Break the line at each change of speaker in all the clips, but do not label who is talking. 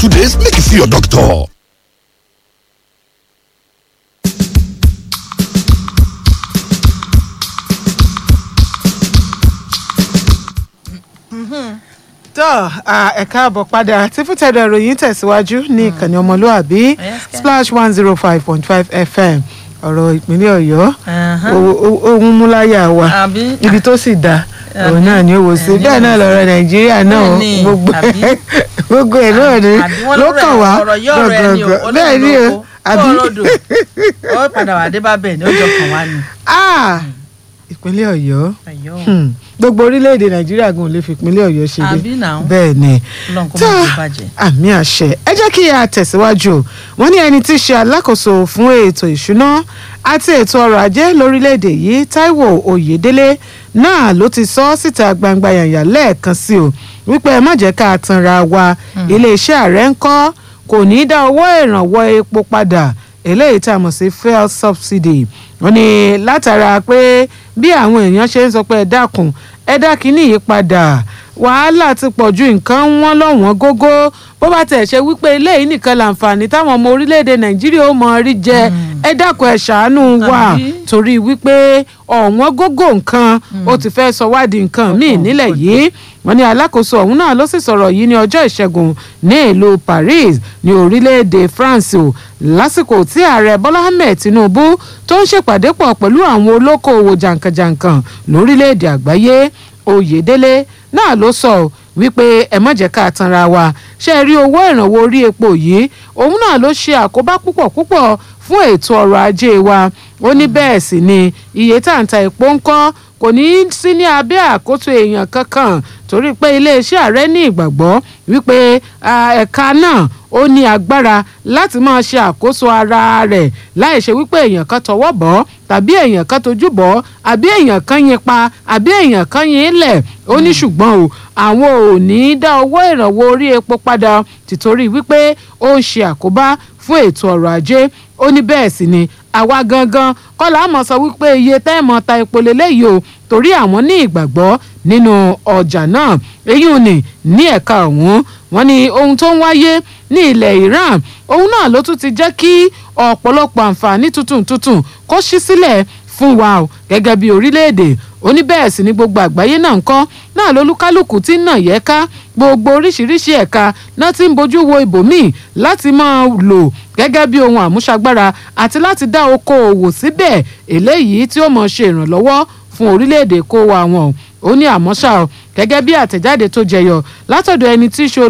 2 days, make you see your doctor.
tó ẹ káàbọ̀ padà tí fútẹ̀dọ̀ ìròyìn tẹ̀síwájú ní ìkànnì ọmọlúwàbí Splash 105.5 FM ọ̀rọ̀ ìpínlẹ̀ Ọ̀yọ́ ohun múláyà wa ibi tó sì dá òun náà ni ó wò sí bẹ́ẹ̀ náà lọ́rọ̀ Nàìjíríà náà gbogbo ẹ̀ náà ni ló kàn wá gbọ̀ngbọ̀ngbọ̀ bẹ́ẹ̀ ni o àbí
ó padà wà dé bá bẹ́ẹ̀ ni ó jọ kàn wá ni.
ìpínlẹ̀ Ọ̀yọ́ gbogbo orílẹ̀-èdè Nàìjíríà gan lè fi ìpínlẹ̀ Ọ̀yọ́ ṣe bẹ́ẹ̀ ni àmì àṣẹ ẹ jẹ́ kí a tẹ̀síwájú wọ́n ní ẹni tí í ṣe alákòóso fún ètò ìṣúná àti ètò ọrọ̀ ajé lórílẹ̀-èdè yìí Táíwò Oyèdélé náà ló ti sọ síta gbangba yànyà lẹ́ẹ̀kan sí o wípé ẹ má jẹ́ ká tanra wa iléeṣẹ́ ààrẹ ń kọ́ kò ní í dá owó ìrànwọ́ epo padà eléyìí tá a mọ̀ sí fuel subsidy wọ́n ní látara pé bí àwọn èèyàn ṣe ń sọ pé ẹ dá kínní yìí padà wàhálà ti pọ̀ ju nǹkan wọn lọ́wọ́n gógó bó bá tẹ̀ ṣe wípé eléyìí nìkan láǹfààní táwọn ọmọ orílẹ̀-èdè Nàìjíríà ó mọ rí jẹ ẹ dákun ẹ ṣàánú wa torí wípé ọ̀wọ́n gógó nǹkan ó ti fẹ́ sọ wá di nǹkan míì nílẹ̀ yìí wọ́n ní alákòóso ọ̀hún náà ló sì sọ̀rọ̀ yìí ní ọjọ́ ìṣẹ́gun ní ìlú Paris ní orílẹ̀-èdè France o lásìkò tí ààrẹ Bọ́lá Ahmed Tinubu tó ń ṣèpàdé pọ̀ pẹ̀lú àwọn olókoòwò jàǹkànjàǹkàn lórílẹ̀-èdè àgbáyé Oyèdélé náà ló sọ wípé ẹ má jẹ́ ká tanra wa ṣe rí owó ìrànwọ́ orí epo yìí òun náà ló ṣe àkóbá púpọ̀ fún ètò ọrọ̀ ajé wa ó ní bẹ́ẹ̀ sì ni iye tá à ń ta epo ń kọ́ kò ní í sí ní abẹ́ àkóso èèyàn kankan torí pé iléeṣẹ́ ààrẹ ní ìgbàgbọ́ wípé ẹ̀ka náà ó ní agbára láti máa ṣe àkóso ara rẹ̀ láì ṣe wípé èèyàn kan tọwọ́ bọ̀ tàbí èèyàn kan tójú bọ̀ àbí èèyàn kan yín pa àbí èèyàn kan yín lẹ̀ ó ní ṣùgbọ́n o àwọn ò ní í dá owó ìrànwọ́ orí epo padà tìtorí wípé ó ń ṣe àkóbá fún ètò ọrọ̀ ajé ó ní bẹ́ẹ̀ sì ni àwa gangan kọ́lá àmọ́ sọ wípé iye tẹ́ẹ̀mọ́ ta epo lélẹ́yìí o torí àwọn ní ìgbàgbọ́ nínú ọjà náà èyí ò ní ẹ̀ka ọ̀hún wọ́n ní ohun tó ń wáyé ní ilẹ̀ Iran ohun náà ló tún ti jẹ́ kí ọ̀pọ̀lọpọ̀ àǹfààní tuntun kó ṣí sílẹ̀ fún wa o gẹ́gẹ́ bí orílẹ̀-èdè oníbẹ̀ẹ̀ sí ní gbogbo àgbáyé náà ń kọ́ náà lólúkálùkù tí ń nà yẹ ká gbogbo oríṣiríṣi ẹ̀ka náà ti ń bójú wo ibòmíì láti máa lò gẹ́gẹ́ bí ohun àmúṣagbára àti láti dá okòòwò síbẹ̀ eléyìí tí ó mọ̀ ṣe ìrànlọ́wọ́ fún orílẹ̀-èdè kó wa wọn ó ní àmọ́ ṣá o gẹ́gẹ́ bí àtẹ̀jáde tó jẹyọ látọ̀dọ̀ ẹni tí í ṣe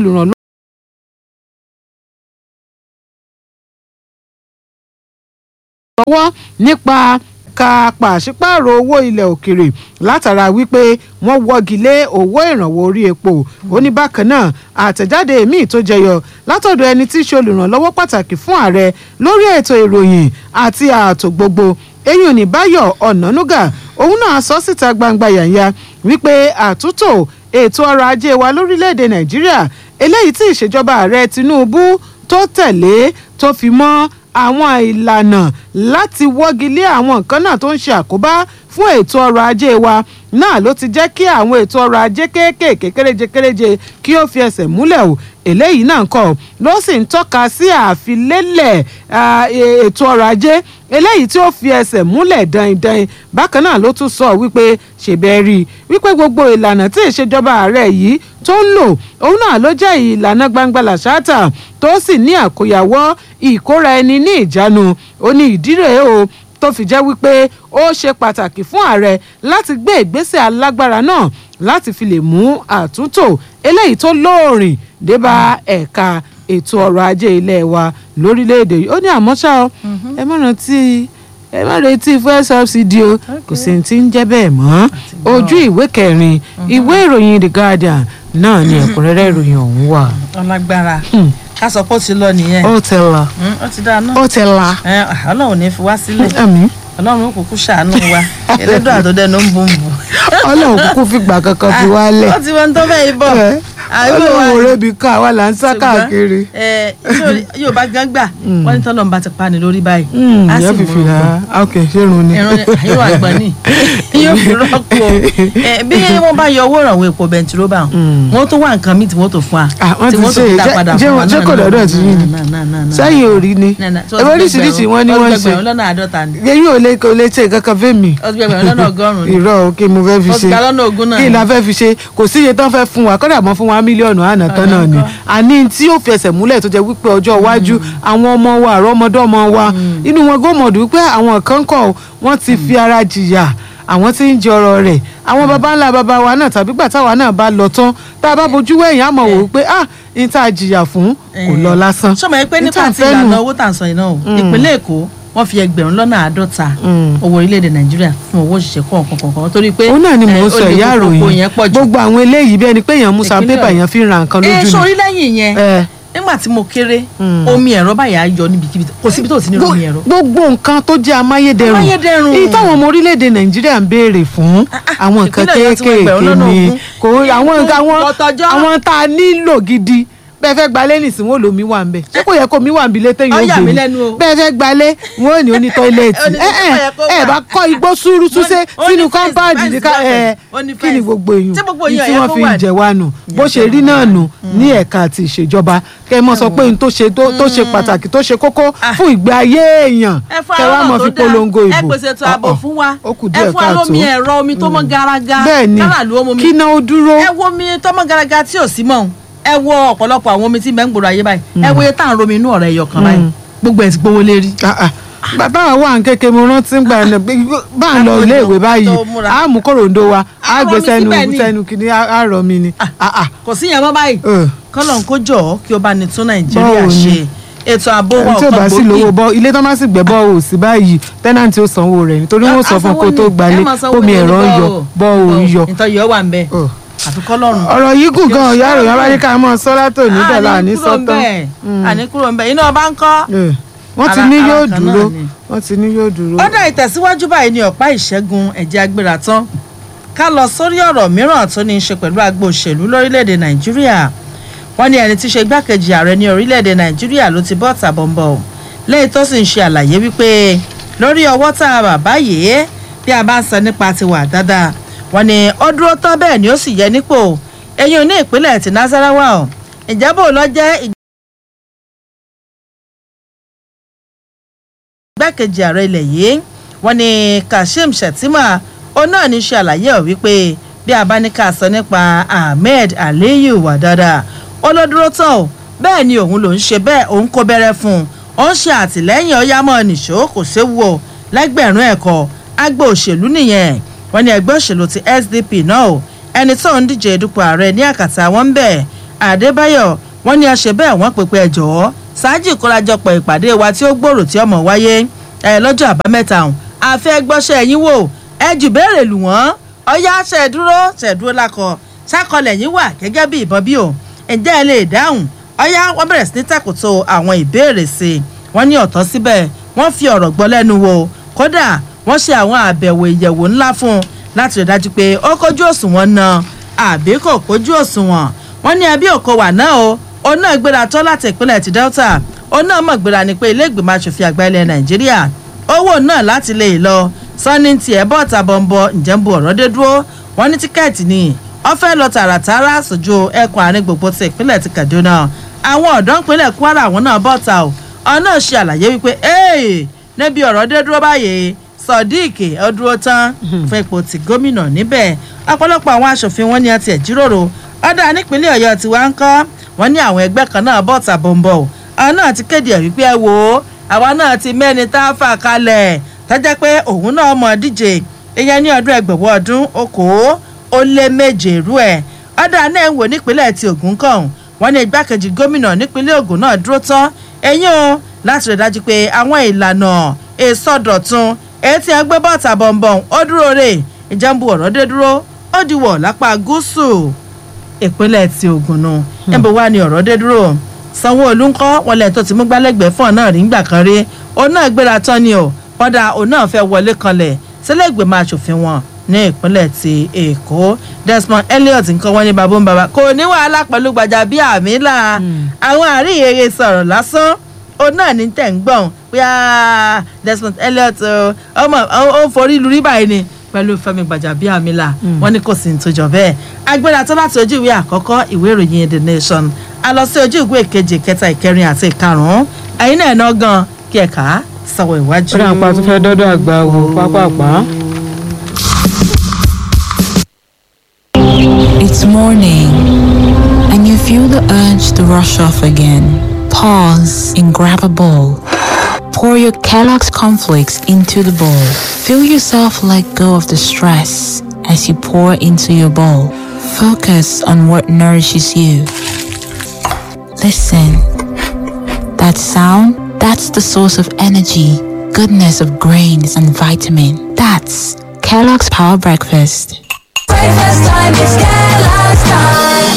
olùrànlọ́wọ́ nípa ka pàṣípààrọ̀ owó ilẹ̀ òkèrè látara wípé wọ́n wọ́gi lé owó ìrànwọ́ orí epo ó ní bákan náà àtẹ̀jáde míì tó jẹyọ látọ̀dọ̀ ẹni tí í ṣe olùrànlọ́wọ́ pàtàkì fún ààrẹ lórí ètò ìròyìn àti ààtò gbogbo eyín ní Báyọ̀ Ọ̀nànúgà òun náà sọ síta gbangba yànyà wípé àtúntò ètò ọrọ̀ ajé wa lórílẹ̀‐èdè Nàìjíríà eléyìí tí ìṣèjọba ààrẹ Tinubu tó tẹ̀lé tó fi mọ́ àwọn ìlànà láti wọ́gi lé àwọn nǹkan náà tó ń ṣe àkóbá fún ètò ọrọ̀ ajé wa náà ló ti jẹ́ kí àwọn ètò ọrọ̀ ajé kéékèèké kéréje kí ó fi ẹsẹ̀ múlẹ̀ o eléyìí náà kọ́ ló sì ń tọ́ka sí àfilélẹ̀ ètò ọrọ̀ ajé eléyìí tí ó fi ẹsẹ̀ múlẹ̀ dandan bákan náà ló tún sọ wípé ṣèbẹ̀rí wípé gbogbo ìlànà tí ìṣèjọba ààrẹ yìí tó ń lò òun náà ló jẹ́ ìlànà gbangba làṣáàtà tó sì ní àkóyawọ́ ìkóra ẹni ní ìjánu ó ní ìdí rèé o tó fi jẹ́ wípé ó ṣe pàtàkì fún ààrẹ láti gbé ìgbésẹ̀ alágbára náà láti fi lè mú àtúntò eléyìí tó lóòrìn débá ẹ̀ka ètò ọrọ̀ ajé ilé wa lórílẹ̀‐èdè yìí ó ní àmọ́ ṣá o ẹ má retí fuel subsidy o kò sí ti ń jẹ́ bẹ́ẹ̀ mọ́ ojú ìwé kẹrin ìwé ìròyìn The Guardian náà ni ẹ̀kúnrẹ́rẹ́ ìròyìn ọ̀hún wà.
ọlágbára ká sọ pé ó ti lọ nìyẹn.
ó ti la
ó ti dáa náà.
ó ti la.
Ọlọ́run ò ní fi wá sílẹ̀.
àmín.
Ọlọ́run kúkú ṣàánú wa ẹlẹ́dùn àtọ́dẹ́nu ń bùn bùn.
Ọlọ́run kúkú fìgbà kankan fi wálẹ̀.
ó ti wọn tó bẹ́ẹ̀ bọ̀
Ọlọ́run òrebi ká wa là ń sá káàkiri.
Yóò bá gángbà wọ́n ní tọ́lọ́run bá ti pa ni lórí báyìí.
Ìyá fífi ra ok ṣérun ni.
Yóò àgbọ̀n ní yóò fi rọ́pò bí wọ́n bá yọ owó ìrànwọ́ epo bẹntiró bá wọn tó wà nǹkan míì tí wọ́n tó fún wa.
Wọ́n ti ṣe jẹ́ kò dọ́dọ̀ tí yìí ni sẹ́yìn ò rí ni oríṣiríṣi wọ́n ní wọ́n ṣe èyí ò lè ṣe kankan fẹ́mi irọ́ òkè mo fẹ́ fi ṣe kí la fẹ́ fi ṣe kò sí iye tán fẹ́ fún wa kọ́dà mọ́ fún wa mílíọ̀nù àná tán náà ni àní tí yóò fẹsẹ̀ múlẹ̀ tó jẹ́ wípé ọjọ́ iwájú àwọn ọmọ wa àrọ́mọdọ́mọ wa inú wọn gómọ̀dù wípé àwọn kan kọ̀ wọ́n ti fi ara jìyà àwọn tí ń jọrọ rẹ̀ àwọn baba ńlá baba wa náà tàbí gbà táwa náà bá lọ tán tá a bá bojú wẹ̀yìn àmọ́ wò wípé n tá a jìyà fún kò lọ lásán.
sọmọ yìí pé nípa ti ìlànà owó tà ń sọ yìí náà ìpínlẹ̀ Èkó wọ́n fi 1,50 owó orílẹ̀-èdè Nàìjíríà fún owó òṣìṣẹ́ kọ̀ọ̀kan torí pé
òun náà ni mò ń sọ ìyá àròyìn gbogbo àwọn eléyìí bí ẹni pé èèyàn mú sandpaper èèyàn fi ń ra nǹkan lójú ni.
sórí lẹ́yìn yẹn nígbà tí mo kéré omi ẹ̀rọ báyìí á yọ níbikíbi kò síbi tó ti ní omi ẹ̀rọ.
gbogbo nǹkan tó jẹ́ amáyédẹrùn èyí táwọn ọmọ orílẹ̀-èdè Nàìjíríà ń béèrè fún àwọn nǹkan kéékèèké ni àwọn tá a nílò gidi bẹ́ẹ̀ fẹ́ gbalé nìsín wọn ò lómi wà ń bẹ̀ ṣé kò yẹ kó mi wà ń bi létẹ́ yóò gbé mi bẹ́ẹ̀ fẹ́ gbalé wọn ò ní oní tọ́ílẹ̀tì bá kọ́ igbó súrúsúsé sínú kọ́ńpáàdì kí ni gbogbo èèyàn tí wọ́n fi ń jẹ wá nù bó ṣe rí náà nù ní ẹ̀ka àti ìṣèjọba kẹ́ ẹ mọ̀ sọ pé n tó ṣe pàtàkì tó ṣe kókó fún ìgbé ayé èèyàn kẹ́ wá mọ̀ fi polongo ìbò
ẹ pèsè ètò ààbò fún wa ẹ fún wa lómi ẹ̀rọ omi tó mọ́ garaga
bẹ́ẹ̀ni kí náà ó dúró
ẹ wo omi tó mọ́ garaga tí ò sí mọ́ ẹ wo ọ̀pọ̀lọpọ̀ àwọn omi tí mẹ́ ń gbòòrò ayé báyìí ẹ wo iye tá à ń romi inú ọ̀rẹ́ ẹyọ kan báyìí gbogbo ẹ̀ ti gbówó lérí.
bàbá wa ń kéke mo rántí ń gbà ẹ̀ bá ń lọ ilé ìwé báyìí á mú kòròǹdó wa á gbé sẹ́nu kìíní á rọ mi ni.
kò sí yẹn mọ́ báyìí kọ́lọ̀ ń kó jọ̀ kí ó bá ní tún Nàìjíríà ṣe ètò ààbò wa
ọkàn gbòógì. tí o bá sì lówó bọ́ ilé tó má sì gbẹ́ bọ́ ò sí báyìí tẹ́nàntì ó sanwó rẹ̀ nítorí wọ́n sọ fún kó tó gbalé omi ẹ̀rọ ń yọ bọ́ ò ń yọ.
ìtọ́jú wà ń bẹ
ọ̀rọ̀ yìí gùn gan ọ̀yá rẹ̀ yàrá ká mọ́ sọ́látò níbẹ̀ là ní sọ́tán.
àní kúrò ń bẹ̀ iná ọba ń kọ́.
wọ́n ti ní yóò dúró wọ́n ti ní yóò dúró.
ó dá ìtẹ̀síwájú báyìí ní ọ̀pá ìṣẹ́gun ẹ̀jẹ̀ agbéra tán ká lọ sórí ọ̀rọ̀ mìíràn tó ní í ṣe pẹ̀lú agbo òṣèlú lórílẹ̀‐èdè Nàìjíríà wọ́n ní ẹni tí ṣe igbákejì ààrẹ ní orílẹ̀‐èdè Nàìjíríà ló ti bọ́ tàbọ̀nbọ̀ lẹ́yìn tó sì ń ṣe àlàyé wípé lórí ọwọ́ tá a bà báyìí bí a bá ń sọ nípa tiwa dáadáa wọ́n ní ó dúró tán bẹ́ẹ̀ ni ó sì yẹ nípò eyín ní ìpínlẹ̀ ti Nasarawa ìjábọ̀ lọ jẹ́ igbákejì ààrẹ ilẹ̀ yìí wọ́n ní Kashim Shettima ó náà ní ṣe àlàyé ọ̀ wípé bí a bá ní ká sọ nípa Ahmed Aliyu Wadada ó ló dúró tán o bẹ́ẹ̀ ni òun ló ń ṣe bẹ́ẹ̀ òun kó bẹ̀rẹ̀ fún un ó ń ṣe àtìlẹ́yìn ọ̀yámọ̀ nìṣó kò séwu o lẹ́gbẹ̀rún ẹ̀kọ́ agbo òṣèlú nìyẹn wọ́n ní ẹgbẹ́ òṣèlú ti SDP náà o ẹni tó ń díje dupò ààrẹ ní àkàtà wọn ń bẹ̀ Adébáyọ̀ wọ́n ní ọṣẹ bẹ́ẹ̀ wọ́n pèpè ẹ̀jọ́ ṣáájú ìkórajọpọ̀ ìpàdé wa tí ó gbòòrò tí ọmọ wáyé lọ́jọ́ àbámẹ́ta ọ̀hún àfẹ́ gbọ́ṣẹ́ ẹ̀yìn wò ẹ jù béèrè lù wọ́n ọyá ṣẹ̀dúró lákọ̀ ṣàkọlẹ̀ yín wà gẹ́gẹ́ bí ìbọn bí o ǹjẹ́ ẹ lè dáhùn ọyá wọ́n bẹ̀rẹ̀ sí ní tàkùtò àwọn ìbéèrè sí i wọ́n ní ọ̀tọ̀ síbẹ̀ wọ́n fi ọ̀rọ̀ gbọ́ lẹ́nu wò kódà wọ́n ṣe àwọn àbẹ̀wò ìyẹ̀wò ńlá fún un láti rí dájú pé ó kójú òṣùwọ̀n náà àbí kò kójú òṣùwọ̀n wọ́n ní ẹbí òkò wà náà o òun náà gbéra tọ́ láti ìpínlẹ̀ ti Delta òun náà mọ̀ gbéra ni pé ilé ìgbìmọ̀ aṣòfin àgbà ilẹ̀ Nàìjíríà owó náà láti lè lọ sanni tiẹ̀ bọ́ọ̀tà bọ̀m̀bọ̀ ǹjẹ́ ń bu ọ̀rọ̀ dé dúró wọ́n ní tíkẹ́ẹ̀tì ni wọ́n fẹ́ lọ tààràtàrà sójú ẹkùn àárín gbogbo ti ìpínlẹ̀ ti Kaduna àwọn ọ̀dọ́ ìpínlẹ̀ Kwara àwọn náà bọ́ọ̀tà o ọ̀nà ṣe àlàyé wípé níbi ọ̀rọ̀ dé dúró báyìí Sodiq ọdúró tán fún ipò tí gómìnà níbẹ̀ ọ̀pọ̀lọpọ̀ àwọn aṣòfin wọn ni a ti ẹ̀ jíròrò ọ̀dà nípínlẹ̀ Ọ̀yọ́ tí wàá ń kọ́ wọ́n ní àwọn ẹgbẹ́ kan náà bọ́ọ̀tà bọ̀m̀bọ̀ àwọn náà ti kéde ẹ̀ wípé ẹ wò ó àwa náà ti mẹ́ni tá a fà kalẹ̀ tọ́jẹ́ pé òun náà mọ̀ díje ìyẹn ní ọdún ẹgbẹ̀wọ̀ ọdún okòó-ó-lé-méje rú ẹ̀ ọ̀dà náà ń wò nípínlẹ̀ ti Ògùn kan wọ́n ní igbákejì gómìnà nípínlẹ̀ Ògùn náà dúró tán ẹ̀yìn o láti rí dájú pé àwọn ìlànà ìsọdọ̀tun èyí tí a gbé bọ́ọ̀tà bọ̀m̀bọ̀n ó dúró rè ìjẹ́nbu ọ̀rọ̀ dé dúró ó diwọ̀ lápá gúúsù ìpínlẹ̀ ti Ògùn nù níbo wá ní ọ̀rọ̀ dé dúró Sanwó-Olú ńkọ́ wọlé tó ti mú gbálẹ́gbẹ̀ẹ́ fún ọ náà rí ńgbà kan rí òun náà gbéra tán ni o kọ́dà òun náà fẹ́ wọlé kanlẹ̀ sílẹ̀ ìgbìmọ̀ aṣòfin wọn ní ìpínlẹ̀ ti Èkó. Desmond Elliot nǹkan wọn ní bàbá ń bàbá kò ní wàhálà pẹ̀lú Gbajabiamila àwọn àríyèrè sọ̀rọ̀ lásán òun náà ní tẹ̀ ń gbọ̀n pé Desmond Elliot ọmọ ó forí lórí báyìí ni pẹ̀lú Fẹ́mi Gbajabiamila wọ́n ní kò sí ní tó jọ bẹ́ẹ̀. agbéra tó láti ojú ìwé àkọ́kọ́ ìwé ìròyìn The Nation a lọ sí ojú ìwé ìkejì ìkẹta ìkẹrin àti ìkarùn-ún ẹ̀yin náà ná gan kí ẹ̀ka sọ̀wọ́ ìwájú.
ó dà pa tó fẹ́ dọ́dọ̀ àgbà wò pápápá.
It's morning, and you feel the urge to rush off again. Pause and grab a bowl. Pour your Kellogg's cornflakes into the bowl. Feel yourself let go of the stress as you pour into your bowl. Focus on what nourishes you. Listen. That sound, that's the source of energy, goodness of grains and vitamin. That's Kellogg's Power Breakfast.
Breakfast time is Kellogg's time.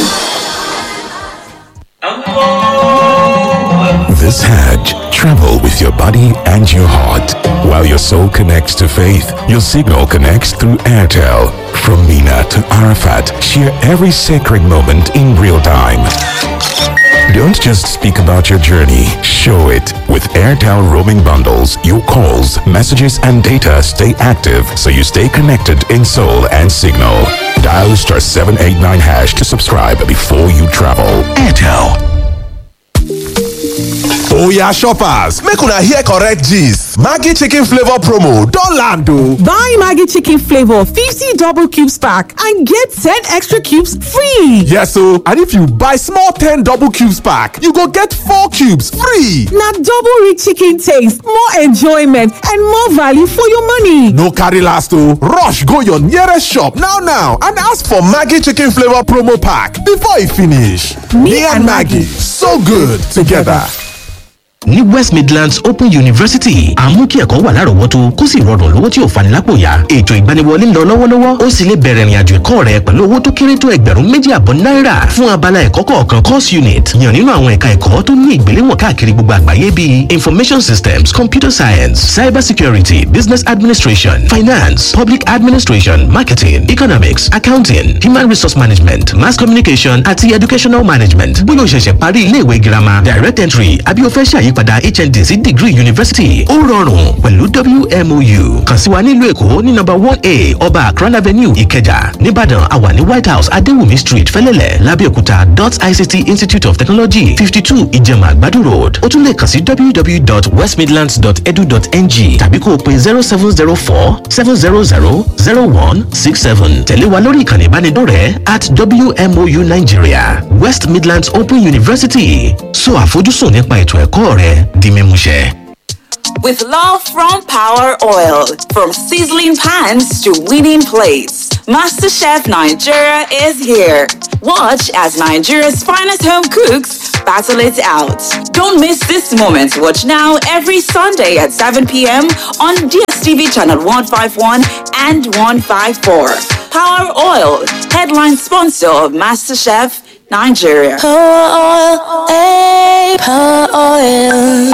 This Hajj, travel with your body and your heart. While your soul connects to faith, your signal connects through Airtel. From Mina to Arafat, share every sacred moment in real time. Don't just speak about your journey, show it. With Airtel roaming bundles, your calls, messages and data stay active so you stay connected in soul and signal. Dial *789# to subscribe before you travel. Airtel.
Oya shoppers, make una hear correct gist. Maggi chicken flavor promo don land o.
Buy Maggi chicken flavor 50 double cubes pack and get 10 extra cubes free.
Yes o, and if you buy small 10 double cubes pack, you go get 4 cubes free.
Na double rich chicken taste, more enjoyment and more value for your money.
No carry last o, rush go your nearest shop now and ask for Maggi chicken flavor promo pack before e finish. Me and Maggi, so good together.
ní West Midlands Open University àmú kí ẹ̀kọ́ wà lárọ̀ọ́wọ́tó kó sì rọrùn lówó tí ò fani lápò yá. Ètò ìgbaniwọlé ń lọ lọ́wọ́lọ́wọ́ ó sì lè bẹ̀rẹ̀ ìrìnàjò ẹ̀kọ́ rẹ pẹ̀lú owó tó kéré tó $2,500 náírà fún abala ẹ̀kọ́ kọ̀ọ̀kan course unit. Yàn nínú àwọn ẹ̀ka ẹ̀kọ́ tó ní ìgbéléwọ̀n káàkiri gbogbo àgbáyé bíi Information Systems, Computer Science, Cyber Security, Business Administration, Finance, Public Administration, Marketing, Economics, Accounting, Human Resource Management, Mass Communication àti Educational Management. Bóyá o ṣẹ̀ṣẹ̀ parí ilé-ìwé girama, Direct Entry àbí o fẹ́ ṣàyípadà HND sí degree university ó rọrùn pẹ̀lú WMOU. Kàn sí wa nílùú Èkó ní number 1A Ọba Akran Avenue Ìkẹjà. Nìbàdàn àwa ní White House Adéwùmí Street Fẹ́lẹ́lẹ̀ Lábẹ́òkúta .ICT Institute of Technology 52 Ìjẹ̀mà Àgbàdo Road. Ó tún lè kàn sí www.westmidlands.edu.ng tàbí kó o pè 0704-700-0167. Tẹ̀lé wa lórí ìkànnì ìbánidọ́rẹ̀ẹ́ @WMOU Nigeria. West Midlands Open University. So àfojúsùn nípa ètò ẹ̀kọ́ rẹ di mímúṣẹ.
With love from Power Oil, from sizzling pans to winning plates, MasterChef Nigeria is here. Watch as Nigeria's finest home cooks battle it out. Don't miss this moment. Watch now every Sunday at 7 p.m. on DSTV channel 151 and 154. Power Oil, headline sponsor of MasterChef Nigeria.
Power oil, hey, Power oil.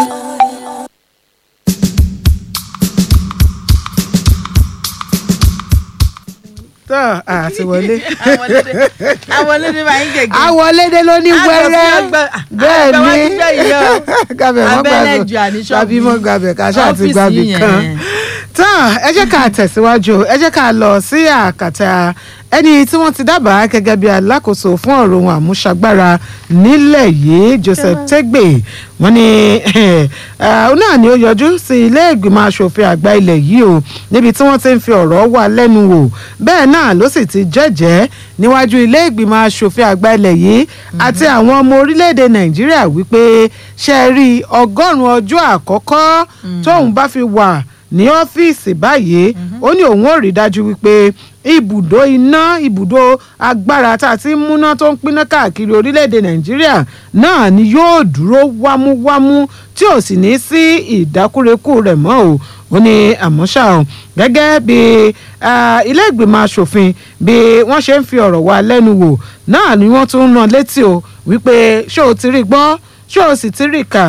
Àti wọlé.
Àwọlédé máa ń gègé.
Àwọlédé ló ní wẹ́rẹ́. Bẹ́ẹ̀ ni gàbẹ̀ wọ́n gbàgbọ́ tàbí mọ́ gàbẹ̀ káṣá àti gbàgbé kan. Tán ẹ jẹ́ ká tẹ̀síwájú ẹ jẹ́ ká lọ sí àkàtà ẹni tí wọ́n ti dábàá gẹ́gẹ́ bí alákòóso fún ọ̀rọ̀ ohun àmúṣagbára nílẹ̀ yìí Joseph Tegbe wọ́n ní òun náà ni ó yọjú sí ilé ìgbìmọ̀ asòfin àgbà ilẹ̀ yìí o níbi tí wọ́n ti ń fi ọ̀rọ̀ wá lẹ́nu wò bẹ́ẹ̀ náà ló sì ti jẹ́jẹ́ níwájú ilé ìgbìmọ̀ asòfin àgbà ilẹ̀ yìí àti àwọn ọmọ orílẹ̀-èdè Nàìjíríà wípé ṣe rí 100 ọjọ́ àkọ́kọ́ tóun bá fi wà ní ọ́fíìsì báyìí ó ní òun ò rí dájú wípé ibùdó iná ibùdó agbára tá a ti ń múná tó ń píná káàkiri orílẹ̀-èdè Nàìjíríà náà ni yóò dúró wámúwámú tí ò sì ní sí ìdákúrekú rẹ̀ mọ́ o ó ní àmọ́ ṣá o gẹ́gẹ́ bí ilé ìgbìmọ̀ asòfin bí wọ́n ṣe ń fi ọ̀rọ̀ wá lẹ́nu wò náà ni wọ́n tún ń rán létí o wípé ṣé o ti rí gbọ́ ṣé o sì ti rí kà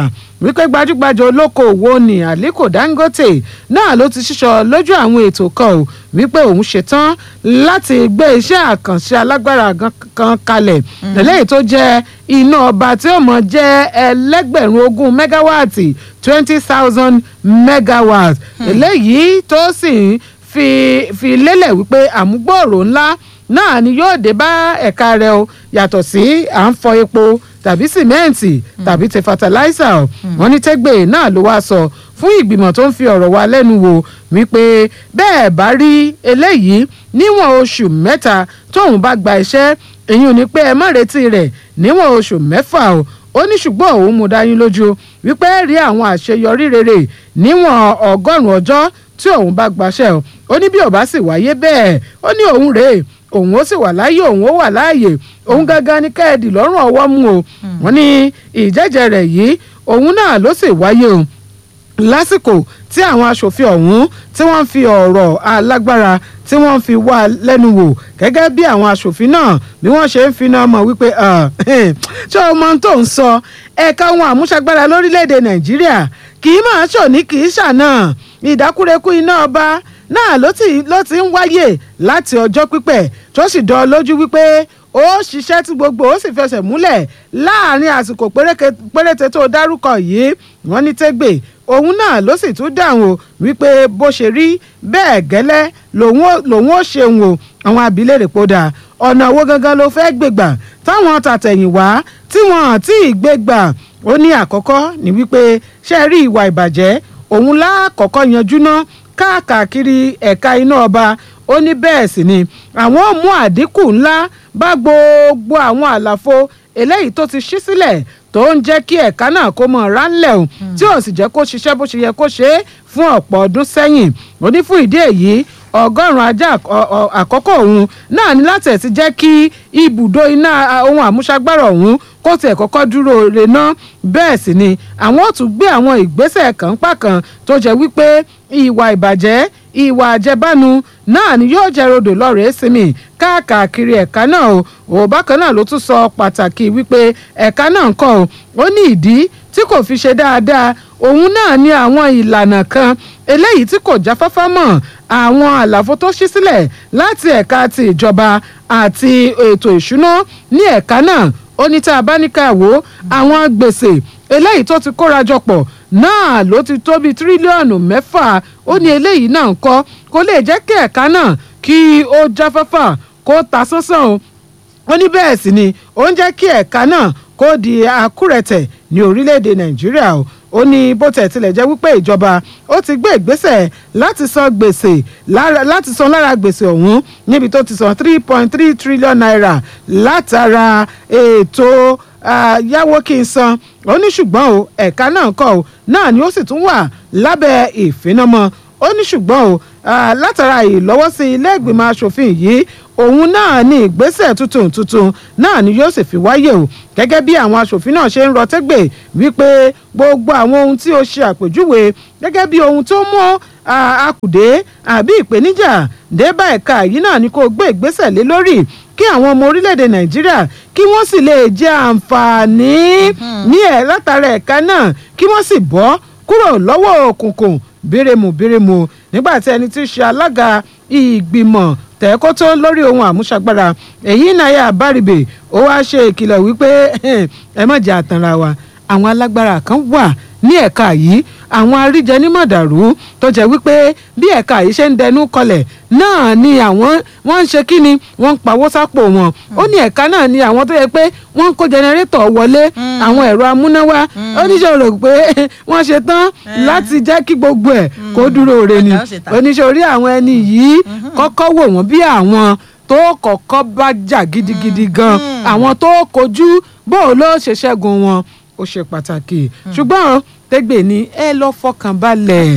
wípé gbajúgbajà olókoòwò ní Aliko Dangote náà ló ti ṣíṣọ lójú àwọn ètò kan ò wípé òun ṣetán láti gbé iṣẹ́ àkànṣe alágbára kan kalẹ̀ lẹ́yìn tó jẹ́ iná ọba tí ó mọ̀ jẹ́ ẹlẹ́gbẹ̀rún 20 mẹ́gáwáàtì 20,000 megawatts eléyìí tó sì fi lélẹ̀ wípé àmúgbòòrò ńlá náà ni yóò dé bá ẹ̀ka rẹ̀ o yàtọ̀ sí à ń fọ epo tàbí sìmẹ́ǹtì tàbí ti fataláísà o wọ́n ní Tẹ́gbè náà ló wá sọ fún ìgbìmọ̀ tó ń fi ọ̀rọ̀ wa lẹ́nu wò wípé bẹ́ẹ̀ bá rí eléyìí níwọ̀n oṣù 3 tóun bá gba iṣẹ́ èyí ò ní pé ẹ má retí rẹ̀ níwọ̀n oṣù 6 o ó ní ṣùgbọ́n òun mú dáyín lójú wípé rí àwọn àṣeyọrí rere níwọ̀n 100 ọjọ́ tí òun bá gbaṣẹ́ o ó ní bí ò bá sì wáyé bẹ́ẹ̀ ó ní òun rèé òun ó sì wà láàyè òun ó wà láàyè òun gangan ní kẹ́ẹ̀dì lọ́rùn ọwọ́ mú o wọ́n ní ìjẹ́jẹ́ rẹ̀ yìí òun náà ló sì wáyé o lásìkò tí àwọn aṣòfin ọ̀hún tí wọ́n fi ọ̀rọ̀ alágbára tí wọ́n fi wá lẹ́nu wò gẹ́gẹ́ bí àwọn aṣòfin náà bí wọ́n ṣe ń finá mọ̀ wípé ṣé o mọ tó ń sọ ẹ̀ka ohun àmúṣagbára lórílẹ̀‐èdè Nàìjíríà kì í máa ṣòní kì í ṣàná ìdákúrekú iná ọba náà ló ti ń wáyè láti ọjọ́ pípẹ́ tó sì dán lójú wípé ó ṣiṣẹ́ tí gbogbo ó sì fẹsẹ̀ múlẹ̀ láàrin àsìkò péréte tó dárúkọ yìí wọ́n ní Tẹ́gbè òun náà ló sì tún dáhùn wípé bó ṣe rí bẹ́ẹ̀ gẹ́lẹ́ lòun ó ṣeun o àwọn abilé rè podà ọ̀nà owó gangan ló fẹ́ gbégbà táwọn tàtẹ̀yìnwá tí wọ́n àti ìgbégbà ó ní àkọ́kọ́ ní wípé ṣe rí ìwà ìbàjẹ́ òun lákọ̀ọ́kọ́ yanjú ná káàkiri ẹ̀ka iná ọba ó ní bẹ́ẹ̀ sì ni àwọn ò mú àdínkù ńlá bá gbogbo àwọn àlàfo eléyìí tó ti ṣí sílẹ̀ tó ń jẹ́ kí ẹ̀ka náà kó mọ̀ ránlẹ̀ o tí ò sì jẹ́ kó ṣiṣẹ́ bó ṣe yẹ kó ṣe é fún ọ̀pọ̀ ọdún sẹ́yìn ó ní fún ìdí èyí 100 ajá àkọ́kọ́ òun náà ní láti ẹ̀ ti jẹ́ kí ibùdó iná ohun àmúṣagbára ọ̀hún kó tiẹ̀ kọ́kọ́ dúró re ná bẹ́ẹ̀ sì ni àwọn ò tún gbé àwọn ìgbésẹ̀ kànpá kan tó jẹ́ wípé ìwà ìbàjẹ́ ìwà àjẹbánu náà ni yóò jẹ́ rodò lọ́rẹ̀ẹ́ sinmi káàkiri ẹ̀ka náà o bákan náà ló tún sọ pàtàkì wípé ẹ̀ka náà ń kọ́ ó ní ìdí tí kò fi ṣe dáadáa òun náà ní àwọn ìlànà kan eléyìí tí kò jáfáfá mọ́ àwọn àlàfo tó ṣí sílẹ̀ láti ẹ̀ka ti ìjọba àti ètò ìṣúná ní ẹ̀ka náà ó ní tá a bá ní ká wò àwọn gbèsè eléyìí tó ti kórajọ pọ̀ náà ló ti tó bíi tírílíọ̀nù 6 ó ní eléyìí náà ń kọ́ kó lè jẹ́ kí ẹ̀ka náà kí ó jáfáfá kó ta sánsán o ó ní bẹ́ẹ̀ sì ni ó ń jẹ́ kí ẹ̀ka náà kó di àkúrẹ̀tẹ̀ ní orílẹ̀-èdè Nàìjíríà o ó ní bó tẹ̀ tilẹ̀ jẹ́ wípé ìjọba ó ti gbé ìgbésẹ̀ láti san lára gbèsè ọ̀hún níbi tó ti san 3.3 trillion naira látara ètò yáwó kí n san ó ní ṣùgbọ́n o ẹ̀ka náà kọ́ o náà ni ó sì tún wà lábẹ́ ìfinamọ́ ó ní ṣùgbọ́n o látara ìlọ́wọ́sí ilé ìgbìmọ̀ asòfin yìí òun náà ní ìgbésẹ̀ tuntun náà ni yóò sì fi wáyé o gẹ́gẹ́ bí àwọn asòfin náà ṣe ń rọ Tẹ́gbè wípé gbogbo àwọn ohun tí ó ṣe àpèjúwe gẹ́gẹ́ bí ohun tó mú akùdé àbí ìpèníjà dé bá ẹ̀ka yìí náà ni kó gbé ìgbésẹ̀ lé lórí kí àwọn ọmọ orílẹ̀-èdè Nàìjíríà kí wọ́n sì lè jẹ àǹfààní ní látara ẹ̀ka náà kí wọ́n sì bọ́ kúrò lọ́wọ́ òkùnkùn bírèmù nígbà tí ẹni tí í ṣe alága ìgbìmọ̀ tẹ̀kótó lórí ohun àmúṣagbára èyí náà Bárìbè ó wá ṣe ìkìlọ̀ wípé ẹ má jẹ́ àtànra wa àwọn alágbára kan wà ní ẹ̀ka yìí àwọn aríjẹ ní mọ̀dàrú tó jẹ́ wípé bí ẹ̀ka yìí ṣe ń dẹnu kọlẹ̀ náà ni àwọn wọ́n ń ṣe kí ni wọ́n ń pawó sápò wọn ó ní ẹ̀ka náà ni àwọn tó yẹ pé wọ́n ń kó jẹnẹrétọ̀ wọlé àwọn ẹ̀rọ amúnáwá oníṣòro pé wọ́n ṣe tán láti jẹ́ kí gbogbo ẹ̀ kó dúró re ni oníṣòrí àwọn ẹni yìí kọ́kọ́ wò wọ́n bí àwọn tó kọ́kọ́ bá jà gidigidi gan àwọn tó kojú bó ló ṣe ṣẹ́gun wọn ó ṣe pàtàkì ṣùgbọ́n Tẹ́gbè ní ẹ lọ fọkàn balẹ̀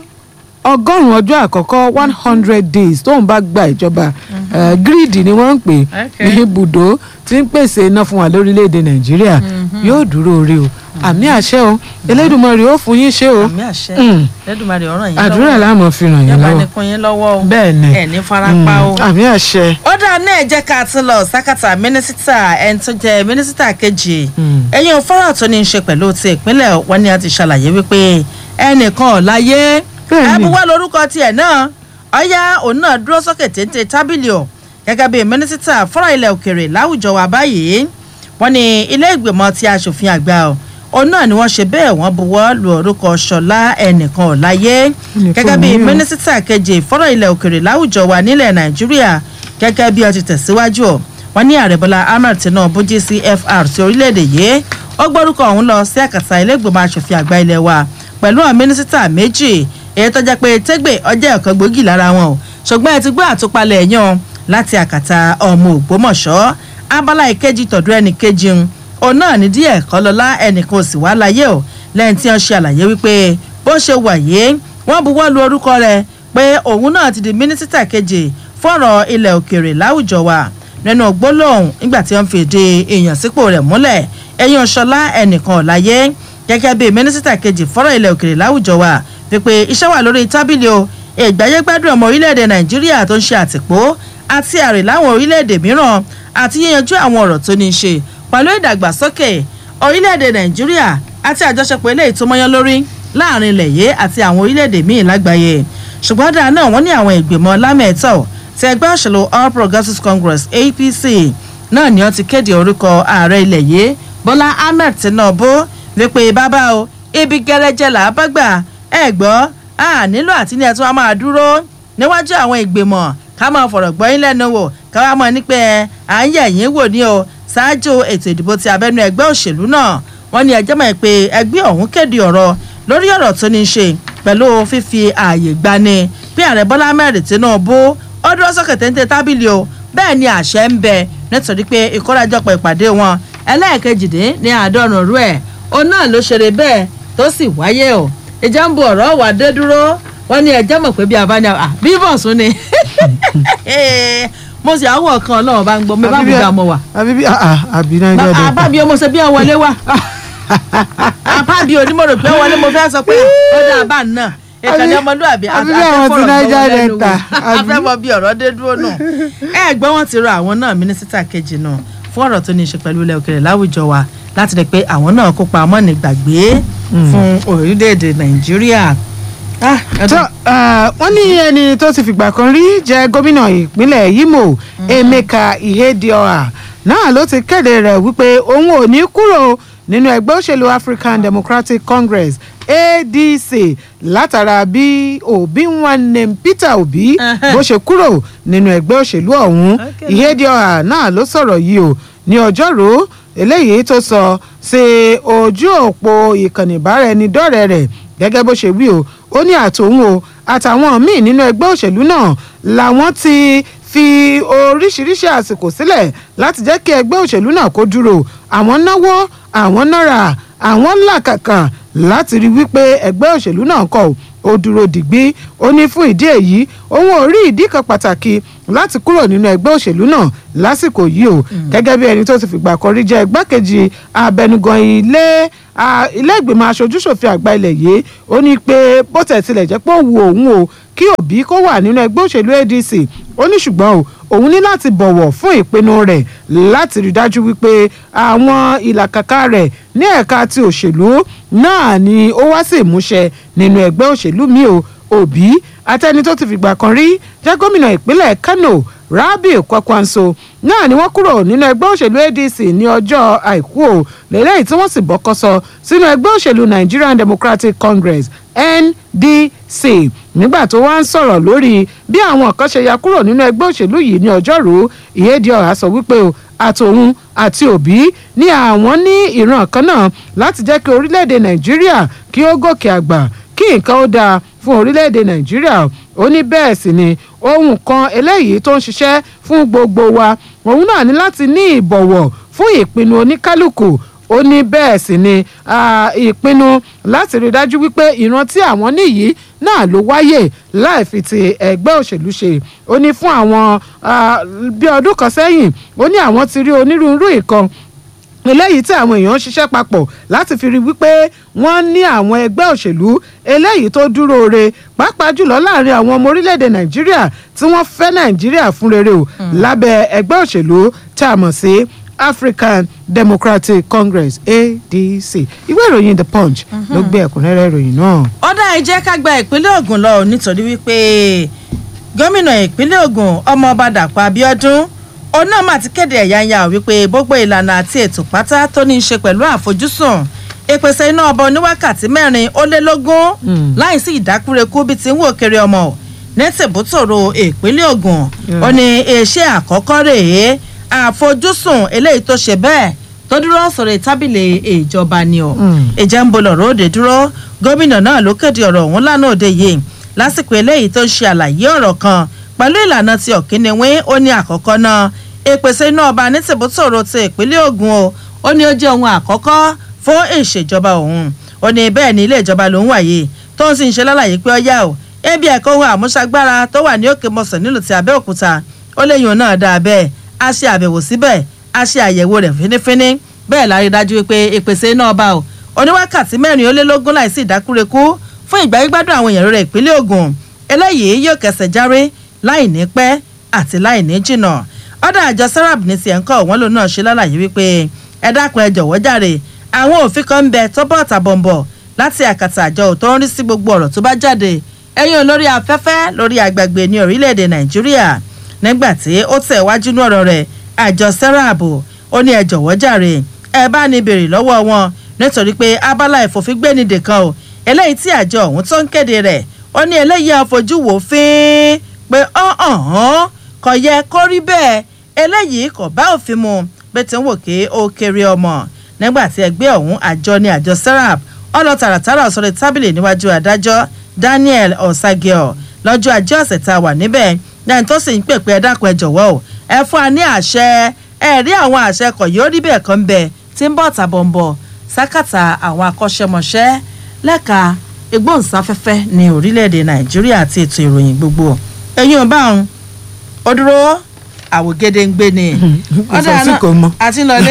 100 ọjọ́ àkọ́kọ́ 100 days tóun bá gba ìjọba grid ni wọ́n ń pè ní ibùdó tí ń pèsè iná fún wa lórílẹ̀‐èdè Nàìjíríà yóò dúró rí o àmì àṣẹ o Elédùmarè ó fún yín ṣe o
àmì àṣẹ Elédùmarè ọ̀ràn yín lọ́wọ́
àdúrà láàmú fi ràn yín lọ́wọ́
bẹ́ẹ̀ ni
bẹ́ẹ̀ ni
ẹ̀ ní farapa o
àmì àṣẹ.
ó dáa dáa náà jẹ́ ká tún lọ sákàtà mínísítà ẹni tó jẹ́ mínísítà kejì ẹ̀yìn fọ́nrán tó ní í ṣe pẹ̀lú ti ìpínlẹ̀ wọn ni a ti ṣàlàyé wípé ẹnìkan ò láyé ẹ̀bùwá lórúkọ tiẹ̀ náà ọ̀yá òun náà dúró sókè téńté tábìlì ọ̀ gẹ́gẹ́ bí mínísítà fọ́nrán ilẹ̀ òkèrè láwùjọ wa báyìí wọ́n ní ilé ìgbìmọ̀ ti aṣòfin àgbà ọ̀ òun náà ni wọ́n ṣe bẹ́ẹ̀ wọ́n buwọ́ lu orúkọ ṣọlá ẹnìkan ò láyé gẹ́gẹ́ bí mínísítà kejì fọ́nrán ilẹ̀ òkèrè láwùjọ wa nílẹ̀ nàìjíríà gẹ́gẹ́ bí ó ti tẹ̀síwájú ọ̀ wọ́n ní ààrẹ bọ́lá ahmed tinubu gcfr ti orílẹ̀-èdè yìí ó gbórúkọ ọ̀hún lọ sí àkàtà ilé ìgbìmọ̀ aṣòfin àgbà ilẹ̀ wa pẹ̀lú àwọn mínísítà méjì èyí tó jẹ́ pé tẹ́gbẹ̀ ọjọ́ ọ̀kan gbòógì lára wọn o ṣùgbọ́n ẹ ti gbọ́ àtúpalẹ̀ yan láti àkàtà ọmọ ògbómọ̀ṣọ́ abala ìkejì tọ̀dọ̀ ẹnì kejì òun náà ní díẹ̀ kọ́ lọ́lá ẹnìkan ò sì wá láyé o lẹ́yìn tí wọ́n ṣe àlàyé wípé bó ṣe wàyé wọ́n buwọ́ lu orúkọ rẹ̀ pé òun náà ti di mínísítà kejì fọ́rọ̀ ilẹ̀ òkèrè láwùjọ wa nínú gbólóhùn nígbà tí wọ́n fi èdè èèyàn sípò rẹ̀ múlẹ̀ ẹ̀yìn ṣọlá ẹnìkan ò láyé gẹ́gẹ́ bí mínísítà kejì fọ́rọ̀ ilẹ̀ òkèrè láwùjọ wa wípé iṣẹ́ wà lórí tábìlì o ìgbáyégbádùn ọmọ orílẹ̀-èdè nàìjíríà tó ń ṣe àtìpó àti àrè láwọn orílẹ̀-èdè mìíràn àti yíyanjú àwọn ọ̀rọ̀ tó ní í ṣe pẹ̀lú ìdàgbàsókè orílẹ̀-èdè nàìjíríà àti àjọṣepọ̀ eléyìí tó mọ́yán lórí láàrin ilẹ̀ yìí àti àwọn orílẹ̀-èdè míì lágbàáyé ṣùgbọ́n dáa náà wọ́n ní àwọn ìgbìmọ̀ lámẹ̀ẹ́tọ̀ ti ẹgbẹ́ òṣèlú all progressives congress apc náà ni wọ́n ti kéde orúkọ ààrẹ ilẹ̀ yìí bọ́lá ahmed tinubu wípé bàbá o ibi gẹ́rẹ́jẹ́ là á bá gbà ẹ gbọ́ a nílò àti ní ẹ̀tún a máa dúró níwájú àwọn ìgbìmọ̀ ká máa fọ̀rọ̀ gbọ́ yín lẹ́nu wò ká wá mọ̀ ní pé à ń yẹ̀ yín wò ní o ṣáájú ètò ìdìbò ti abẹ́nú ẹgbẹ́ òṣèlú náà wọ́n ní ẹjọ́ mọ̀ pé ẹgbẹ́ ọ̀hún kéde ọ̀rọ̀ lórí ọ̀rọ̀ tó ní í ṣe pẹ̀lú fífi ààyè gbani bí ààrẹ bọ́lá mẹ́rin tinubu ó dúró sókè téńté tábìlì o bẹ́ẹ̀ ni àṣẹ ń bẹ nítorí pé ìkórajọpọ̀ ìpàdé wọn ẹlẹ́ẹ̀kejìdínláàádọ́rùn rú ẹ̀ òun náà ló ṣeré bẹ́ẹ̀ tó sì wáyé o ìjà ń bu ọ̀rọ̀ wà dé dúró wọ́n ní ẹjẹ́ mọ̀ pé bí abáni bíbọ̀ sún ni mo sì àwọ̀ kan ọlọ́run bá ń gbọ́ mi bá mi gbà mọ́ wa.
àbí nàìjíríà dé.
àbábí ọmọ ṣe bí ẹ wọlé wa àbábí onímọ̀rọ̀ pé wọlé mo fẹ́ sọ pé ó dá àbá náà ìkànnì ọmọlúwàbí afẹ́fọ́ bí ọ̀rọ̀ dé dúró náà ẹ gbọ́ wọn ti rọ àwọn náà mínísítà kejì náà fún ọ̀rọ̀ tó ní í ṣe pẹ̀lú ilẹ̀ òkèèrè láwùjọ wa láti rí pé àwọn náà kópa mọ́ni gbàgbé fún orílẹ̀-èdè nàìjíríà.
wọ́n ní ẹni tó ti fìgbà kan rí jẹ́ gómìnà ìpínlẹ̀ Imo Emeka Ihedioha náà ló ti kéde rẹ̀ wípé òun ò ní kúrò nínú ẹgbẹ́ òṣèlú African Democratic Congress ADC látara bí Obi Nwanne Peter Obi bó ṣe kúrò nínú ẹgbẹ́ òṣèlú ọ̀hún. Ihedioha náà ló sọ̀rọ̀ yìí o ní ọjọ́rú eléyìí tó sọ sí ojú òpó ìkànnì ìbáraẹnidọ́rẹ̀ẹ́ rẹ̀ gẹ́gẹ́ bó ṣe wí o ó ní àtòun o àtàwọn míì nínú ẹgbẹ́ òṣèlú náà làwọn ti fi oríṣiríṣi àsìkò sílẹ̀ láti jẹ́ kí ẹgbẹ́ òṣèlú náà kó dúró àwọn náwó àwọn náírà àwọn làkàkà láti rí wípé ẹgbẹ́ òṣèlú náà kọ̀ ó dúró dìgbì ó ní fún ìdí èyí òun ò rí ìdí kan pàtàkì láti kúrò nínú ẹgbẹ́ òṣèlú náà lásìkò yìí o gẹ́gẹ́ bí ẹni tó ti fìgbà kan rí jẹ́ igbákejì abẹnugan ilé ìgbìmọ̀ aṣojúṣòfin àgbà ilẹ̀ yìí ó ní pé bó tẹ̀ tilẹ̀ jẹ́ pé ó wu òun o kí Obi kó wà nínú ẹgbẹ́ òṣèlú ADC ó ní ṣùgbọ́n o òun ní láti bọ̀wọ̀ fún ìpinnu rẹ̀ láti rí dájú wípé àwọn ìlàkàkà rẹ̀ ní ẹ̀ka ti òṣèlú náà ni ó wá sí ìmúṣẹ nínú ẹgbẹ́ òṣèlú mi o Obi àtẹni tó ti fìgbà kan rí jẹ́ gómìnà ìpínlẹ̀ Kano Rabiu Kwakwanso náà ni wọ́n kúrò nínú ẹgbẹ́ òṣèlú ADC ní ọjọ́ àìkú o lẹ́yìn tí wọ́n sì bọ́kọ́sọ sínú ẹgbẹ́ òṣèlú Nigerian Democratic Congress NDC nígbà tó wá ń sọ̀rọ̀ lórí bí àwọn kan ṣe ya kúrò nínú ẹgbẹ́ òṣèlú yìí ní ọjọ́rú Ihedioha sọ wípé o àtòun àti Obi ní àwọn ní ìran kan náà láti jẹ́ kí orílẹ̀-èdè Nàìjíríà kí ó gòkè àgbà kí nǹkan ó dáa fún orílẹ̀-èdè Nàìjíríà ó ní bẹ́ẹ̀ sì ni ohun kan eléyìí tó ń ṣiṣẹ́ fún gbogbo wa òun náà ní láti ní ìbọ̀wọ̀ fún ìpinnu oníkálukú ó ní bẹ́ẹ̀ sì ni ìpinnu láti rí dájú wípé ìran tí àwọn níyìí náà ló wáyè láì fi ti ẹgbẹ́ òṣèlú ṣe ó ní fún àwọn bí ọdún kan sẹ́yìn ó ní àwọn ti rí onírúurú nǹkan eléyìí tí àwọn èèyàn ń ṣiṣẹ́ papọ̀ láti fi rí wípé wọ́n ní àwọn ẹgbẹ́ òṣèlú eléyìí tó dúró re pàápàá jùlọ láàrin àwọn ọmọ orílẹ̀-èdè nàìjíríà tí wọ́n fẹ́ nàìjíríà fún rere o lábẹ́ ẹgbẹ́ òṣèlú tá a mọ̀ sí African Democratic Congress ADC. Ìwé ìròyìn The Punch ló gbé ẹ̀kúnrẹ́rẹ́ ìròyìn náà.
ọ̀dà ẹ jẹ́ ká gba ìpínlẹ̀ Ògùn lọ nítorí wípé gómìnà ìpínlẹ̀ Ògùn ọmọọba Dàpọ̀ Abíọ́dún òun náà mà ti kéde ẹ̀yáyà wípé gbogbo ìlànà àti ètò pátá tó ní í ṣe pẹ̀lú àfojúsùn ìpèsè iná ọba oníwákàtí 4 láìsí ìdákúrekú bí ti ń wò kiri ọmọ ní tìbútòrò ìpínlẹ̀ Ògùn ó ní iṣẹ́ àkọ́kọ́ rèé àfojúsùn eléyìí tó ṣe bẹ́ẹ̀ tó dúró sórí tábìlì ìjọba ni o ìjẹ́ ń bolọ̀ róòdè dúró gómìnà náà ló kéde ọ̀rọ̀ ọ̀hún lánàá òde yìí lásìkò eléyìí tó ń ṣe àlàyé ọ̀rọ̀ kan pẹ̀lú ìlànà ti ọ̀kíniwín ó ní àkọ́kọ́ náà ìpèsè iná ọba ní tìbútòrò ti ìpínlẹ̀ Ògùn ó ní ó jẹ́ ohun àkọ́kọ́ fún ìṣèjọba òun ó ní bẹ́ẹ̀ ní ilé ìjọba ló ń wáyé tó ń sì ń ṣe lálàyé pé ọyá o ebi ẹ̀kọ́ ohun àmúṣagbára tó wà ní òkè mọ̀sán nílùú ti Abẹ́òkúta ó léyìn náà dáa bẹ́ẹ̀ a ṣe àbẹ̀wò síbẹ̀ a ṣe àyẹ̀wò rẹ̀ fínífíní bẹ́ẹ̀ lárí dájú pé ìpèsè iná ọba o oníwákàtí 4 láìsí ìdákúrekú fún ìgbáyégbádùn àwọn èèyàn rẹ̀ ìpínlẹ̀ Ògùn eléyìí yóò kẹsẹ̀ járe láì ní pẹ́ àti láì ní jìnnà ọ̀dà àjọ serap ní tiẹ̀ ń kọ́ wọn lòun náà ṣe lálàyé wípé ẹ dákun ẹ jọ̀wọ́ jàre àwọn òfin kan ń bẹ tó bọ̀ tàbọ̀nbọ̀ láti àkàtà àjọ tó ń rí sí gbogbo ọ̀rọ̀ tó bá jáde ẹ̀yìn olórí afẹ́fẹ́ lórí agbègbè ní orílẹ̀-èdè Nàìjíríà nígbà tí ó tẹ̀ wájú ní ọ̀rọ̀ rẹ̀ àjọ serap ó ní ẹ jọ̀wọ́ jàre ẹ bá ní béèrè lọ́wọ́ wọn nítorí pé abala ìfòfingbénidè kan o eléyìí tí àjọ ọ̀hún tó ń kéde rẹ̀ ó ní eléyìí àfojú wò fín pé kò yẹ kó rí bẹ́ẹ̀ eléyìí kò bá òfin mu bí tí ń wò ké ó kéré ọmọ nígbà tí ẹgbẹ́ ọ̀hún àjọ ní àjọ serap ọlọ tààràtàrà sórí tábìlì níwájú adájọ́ Daniel Osagio lọ́jọ́ ajé ọ̀sẹ̀ tá a wà níbẹ̀ náà tó sì ń pè pé ẹ dákun ẹ jọ̀wọ́ o ẹ fún wa ní àṣẹ ẹ rí àwọn àṣẹ kò yóò rí bẹ́ẹ̀ kan bẹ́ẹ̀ tí ń bọ̀ tàbọ̀nbọ̀ sákàtà àwọn akọ́ṣẹ́mọṣẹ́ lẹ́ka ìgbóhùnsáfẹ́fẹ́ ní orílẹ̀-èdè Nàìjíríà àti ètò ìròyìn gbogbo ẹ̀yin ọba ọ̀hún ó dúró àwògede ń gbé ni ọ̀dà náà àti lọlé.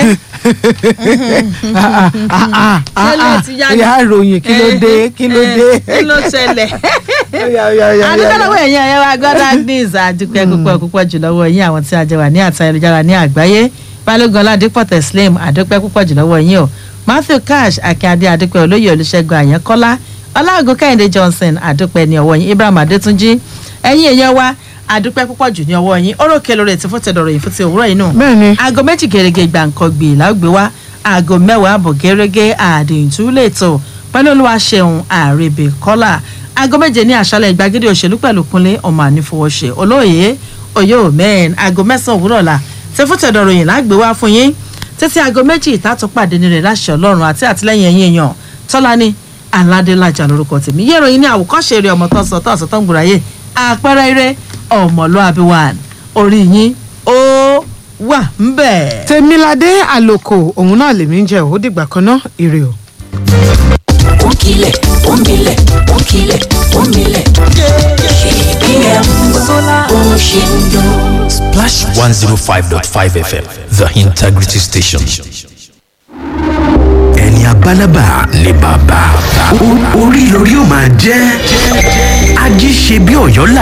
ìyá ìròyìn kí ló dé kí
ló ṣẹlẹ̀. adúgbòlówó ẹ̀yìn ẹ̀yẹ wa gọ́dá gbìz àdúpẹ́ púpọ̀ jùlọ́wọ́ ẹ̀yìn àwọn tí a jẹ wà ní àtà ayélujára ní àgbáyé balógun ọládípọ̀ tẹ̀sílẹ̀m àdúpẹ́ púpọ̀ jùlọ́wọ́ ẹ̀yìn o Matthew Cash akíndé àdúpẹ́ olóyè olùṣègùn àyànkọ́lá ọlágùn kẹ́hìndé Johnson àdúpẹ́ ní ọwọ́ yín Ibrahim Adétúnjì ẹ̀yìn ẹ̀yẹ wa adúpẹ́ púpọ̀ jù ní ọwọ́ yín orókè lórí ètò fún tẹ̀dọ̀rọ̀ yìí fún ti òwúrọ̀ yìí nù.
bẹ́ẹ̀ni
aago 2 gẹ́gẹ́ gbàǹkangbì lágbè wá aago 10 àbọ̀ gẹ́gẹ́ àdìntúlẹ̀tò pẹ̀lú Olúwaṣeun Àrèbèkọ́lá aago 7 ní àṣálẹ̀ ìgbàgede òṣèlú pẹ̀lú Kúnlé ọmọ ànífọwọ́ṣe olóyè oyè mẹ́rin aago 9 òwúrọ̀ la ti fún tẹ̀dọ̀rọ̀ yìí lágbè wá fún yín títí aago 2 ìtàtọ́ pàdé ní rẹ̀ láṣẹ Ọlọ́run àti àtìlẹ́yìn ẹ̀yìn èèyàn Tọ́lání Aládélájà lórúkọ tèmi yẹ́ròyìn ní àwòkọ́ṣe eré ọmọ tó sọ tó ń gbùráyè àpẹẹrẹ eré ọmọlúàbí wa orí yín ó wà ń bẹ̀.
Tèmiládé Àlòkò òun náà lèmi ń jẹ ó dìgbà kan náà ire o.
ó kilẹ̀ ó milẹ̀ ó kilẹ̀ ó milẹ̀ KBM ó ṣe ń dún.
Splash 105.5 FM, the integrity station. Ẹni abálábà ni bàbá. Orí lórí ó máa jẹ́. Ají ṣe bí Ọ̀yọ́ là.